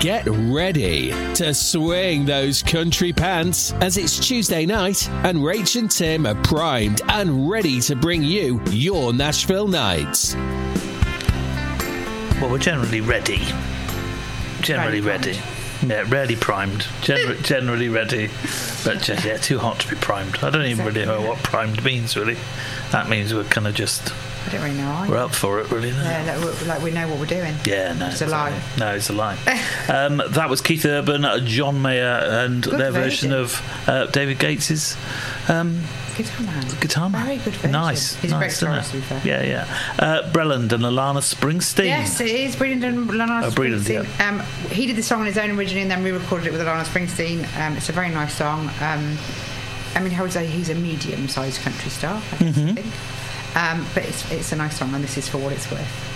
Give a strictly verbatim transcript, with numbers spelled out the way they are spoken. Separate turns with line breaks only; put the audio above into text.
Get ready to swing those country pants as it's Tuesday night and Rach and Tim are primed and ready to bring you your Nashville nights.
Well, we're generally ready. Generally ready. Yeah, rarely primed. Gen- generally ready. But just, yeah, too hot to be primed. I don't even really know what primed means, really. That means we're kind of just...
I don't really know either.
We're up for it, really. No?
Yeah, like, we're, like we know what we're doing.
Yeah, no.
It's a
exactly.
lie.
No, it's a lie. um, that was Keith Urban, John Mayer, and
Good
their
version.
version of uh, David Gates's um,
Guitar Man.
Guitar Man.
Very good version.
Nice.
He's
nice,
a great
isn't
guitarist,
it?
to be fair.
Yeah, yeah. Uh, Breland and Alana Springsteen.
Yes, it is. Breland and Alana
Oh, Breland,
Springsteen.
yeah.
Um, he did the song on his own originally and then re-recorded it with Alana Springsteen. Um, it's a very nice song. Um, I mean, I would say he's a medium-sized country star, I guess,
Mm-hmm.
I think. Um, but it's, it's a nice song, and this is For What It's Worth.